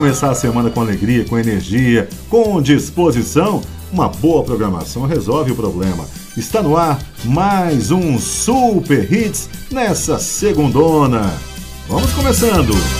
Começar a semana com alegria, com energia, com disposição, uma boa programação resolve o problema. Está no ar mais um Super Hits nessa segundona. Vamos começando!